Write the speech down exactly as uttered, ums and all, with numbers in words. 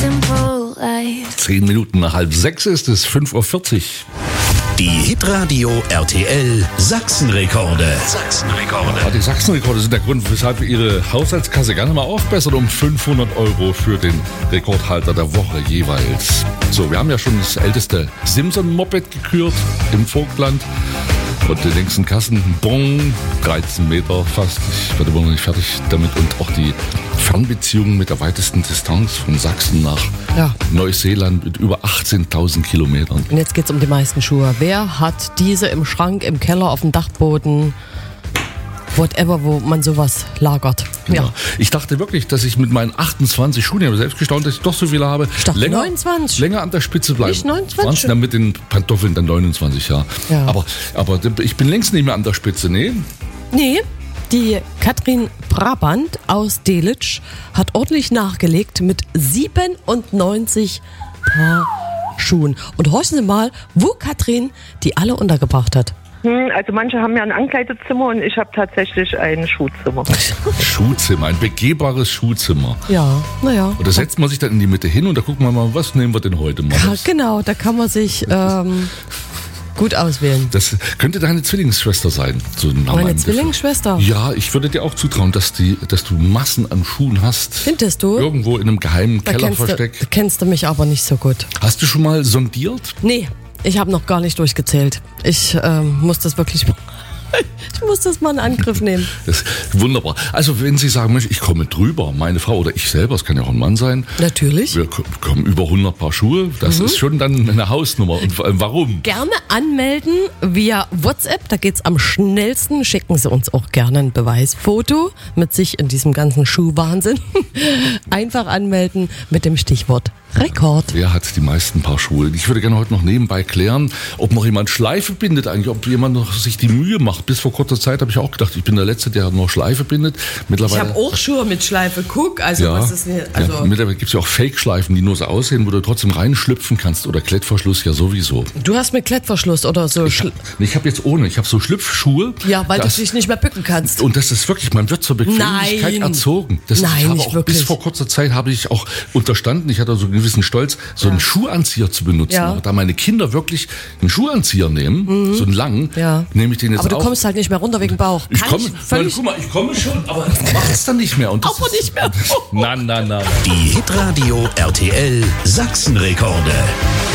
simple life. Zehn Minuten nach halb sechs ist es, fünf Uhr vierzig. Die Hitradio R T L Sachsenrekorde. Sachsenrekorde. Ja, die Sachsenrekorde sind der Grund, weshalb wir Ihre Haushaltskasse gerne mal aufbessern um fünfhundert Euro für den Rekordhalter der Woche jeweils. So, wir haben ja schon das älteste Simson-Moped gekürt im Vogtland. Und den längsten Kassenbon, dreizehn Meter fast. Ich werde immer noch nicht fertig damit. Und auch die Fernbeziehungen mit der weitesten Distanz von Sachsen nach Ja. Neuseeland mit über achtzehntausend Kilometern. Und jetzt geht's um die meisten Schuhe. Wer hat diese im Schrank, im Keller, auf dem Dachboden, whatever, wo man sowas lagert? Ja. Ja. Ich dachte wirklich, dass ich mit meinen achtundzwanzig Schuhen, ich habe selbst gestaunt, dass ich doch so viele habe, Ich dachte länger, neunundzwanzig. länger an der Spitze bleiben. Nicht neunundzwanzig? Waren's dann mit den Pantoffeln dann neunundzwanzig, ja. Ja. Aber, aber ich bin längst nicht mehr an der Spitze, nee. Nee, die Katrin Brabant aus Delitzsch hat ordentlich nachgelegt mit siebenundneunzig Paar Schuhen. Und horchen Sie mal, wo Katrin die alle untergebracht hat. Hm, Also manche haben ja ein Ankleidezimmer und ich habe tatsächlich ein Schuhzimmer. Schuhzimmer, ein begehbares Schuhzimmer. Ja, naja. Und da setzt man sich dann in die Mitte hin und da gucken wir mal, was nehmen wir denn heute mal? Ja, genau, da kann man sich ähm, gut auswählen. Das könnte deine Zwillingsschwester sein. So nach Meine meinem Gefühl. Zwillingsschwester? Ja, ich würde dir auch zutrauen, dass, die, dass du Massen an Schuhen hast. Findest du? Irgendwo in einem geheimen Da Keller kennst du, versteckt. kennst du mich aber nicht so gut. Hast du schon mal sondiert? Nee, ich habe noch gar nicht durchgezählt. Ich ähm, muss das wirklich... Ich muss das mal in Angriff nehmen. Das ist wunderbar. Also wenn Sie sagen, Mensch, ich komme drüber, meine Frau oder ich selber, es kann ja auch ein Mann sein. Natürlich. Wir ko- bekommen über hundert Paar Schuhe. Das Mhm. ist schon dann eine Hausnummer. Und vor allem warum? Gerne anmelden via WhatsApp, da geht's am schnellsten. Schicken Sie uns auch gerne ein Beweisfoto mit sich in diesem ganzen Schuhwahnsinn. Einfach anmelden mit dem Stichwort Rekord. Wer hat die meisten Paar Schuhe? Ich würde gerne heute noch nebenbei klären, ob noch jemand Schleife bindet eigentlich, ob jemand noch sich die Mühe macht. Bis vor kurzer Zeit habe ich auch gedacht, ich bin der Letzte, der noch Schleife bindet. Mittlerweile, auch Schuhe mit Schleife. Guck, also ja, ja, mittlerweile gibt es ja auch Fake-Schleifen, die nur so aussehen, wo du trotzdem reinschlüpfen kannst. Oder Klettverschluss ja sowieso. Du hast mit Klettverschluss oder so. Ich habe hab jetzt ohne, ich habe so Schlüpfschuhe. Ja, weil das, du dich nicht mehr bücken kannst. Und das ist wirklich, man wird zur Bequemlichkeit Nein. erzogen. Das Nein, ich habe nicht auch wirklich. Bis vor kurzer Zeit habe ich auch unterstanden, ich hatte so einen gewissen Stolz, so einen Schuhanzieher zu benutzen. Ja. Aber da meine Kinder wirklich einen Schuhanzieher nehmen, so einen langen, Ja. nehme ich den jetzt Aber du auch. kommst halt nicht mehr runter wegen Bauch. Ich Kann komme, völlig guck mal, ich komme schon, aber macht's dann nicht mehr. Und das aber ist- nicht mehr. Na, na, na. Die Hitradio R T L Sachsenrekorde.